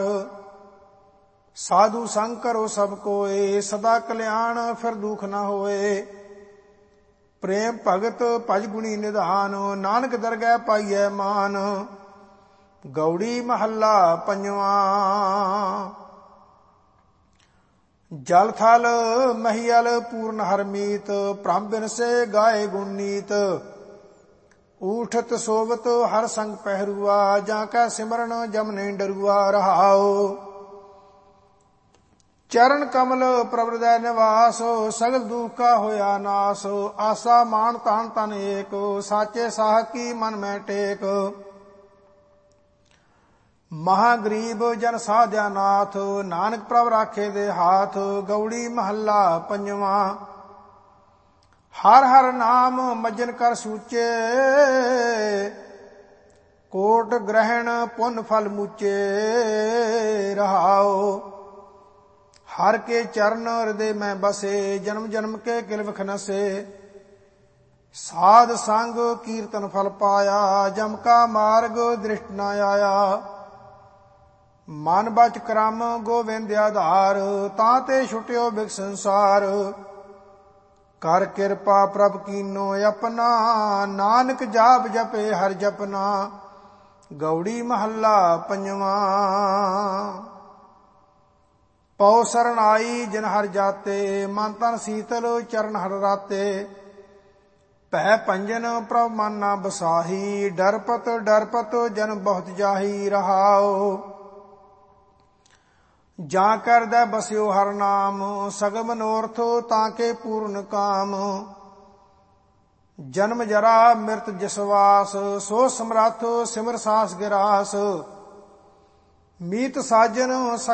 ਸਾਧੂ ਸੰਗ ਕਰੋ ਸਭ ਕੋਏ, ਸਦਾ ਕਲਿਆਣ ਫਿਰ ਦੁਖ ਨਾ ਹੋਏ। ਪ੍ਰੇਮ ਭਗਤ ਭਜ ਗੁਣੀ ਨਿਧਾਨ, ਨਾਨਕ ਦਰਗਹਿ ਪਾਈਐ ਮਾਨ। ਗੌੜੀ ਮਹੱਲਾ ਪੰਜਵਾਂ। ਜਲ ਥਲ ਮਹੀਅਲ ਪੂਰਨ ਹਰਮੀਤ, ਭ੍ਰਮ ਬਿਨ ਸੇ ਗਾਏ ਗੁਣ ਨੀਤ। ਊਠਤ ਸੋਵਤ ਹਰ ਸੰਗ ਪਹਿਰੂਆ, ਜਾਂ ਕੈ ਸਿਮਰਨ ਜਮ ਨਹੀਂ ਡਰੂਆ। ਰਹਾਉ ਚਰਨ ਕਮਲ ਪ੍ਰਭ ਹਿਰਦੈ ਨਿਵਾਸ, ਸਗਲ ਦੁਖ ਕਾ ਹੋਇਆ ਨਾਸ। ਆਸਾ ਮਾਨ ਤਾਨ ਤਨ ਏਕ, ਸਾਚੇ ਸਾਹ ਕੀ ਮਨ ਮੈਂ ਟੇਕ। ਮਹਾ ਗਰੀਬ ਜਨ ਸਾਧਿਆ ਨਾਥ, ਨਾਨਕ ਪ੍ਰਭ ਰਾਖੇ ਦੇ ਹਾਥ। ਗੌੜੀ ਮਹੱਲਾ ਪੰਜਵਾਂ। ਹਰ ਹਰ ਨਾਮ ਮਜਨ ਕਰ ਸੂਚੇ, ਕੋਟ ਗ੍ਰਹਿਣ ਪੁੰਨ ਫਲ ਮੂਚੇ। ਰਹਾਉ ਹਰ ਕੇ ਚਰਨ ਹਿਰਦੇ ਮੈਂ ਬਸੇ, ਜਨਮ ਜਨਮ ਕੇ ਕਿਲ ਵਿਖ ਨਸੇ। ਸਾਧ ਸੰਗ ਕੀਰਤਨ ਫਲ ਪਾਇਆ, ਜਮ ਕਾ ਮਾਰਗ ਦ੍ਰਿਸ਼ਟ ਨ ਆਇਆ। ਮਨ ਬਚ ਕਰਮ ਗੋਵਿੰਦ ਆਧਾਰ, ਤਾਂ ਤੇ ਛੁਟਿਓ ਬਿਖ ਸੰਸਾਰ। ਕਰ ਕਿਰਪਾ ਪ੍ਰਭ ਕੀਨੋ ਆਪਣਾ, ਨਾਨਕ ਜਾਪ ਜਪੇ ਹਰ ਜਪਨਾ। ਗੌੜੀ ਮਹੱਲਾ ਪੰਜਵਾਂ। ਪਉ ਸਰਣ ਆਈ ਜਿਨ ਹਰ ਜਾਤੇ, ਮਨ ਤਨ ਸੀਤਲ ਚਰਨ ਹਰ ਰਾਤੇ। ਭੈ ਭੰਜਨ ਪ੍ਰਭ ਮਨ ਨਾ ਬਸਾਹੀ, ਡਰਪਤ ਜਨ ਬਹੁਤ ਜਾਹੀ। ਰਹਾਉ ਜਾਂ ਕਰਦੈ ਬਸਿਓ ਹਰ ਨਾਮ, ਸਗਲ ਮਨੋਰਥ ਤਾਂ ਕੇ ਪੂਰਨ ਕਾਮ। ਜਨਮ ਜਰਾ ਮਿਰਤ ਜਸਵਾਸ, ਸੋ ਸਮਰੱਥ ਸਿਮਰ ਸਾਸ ਗਿਰਾਸ। ਮੀਤ ਸਾਜਨ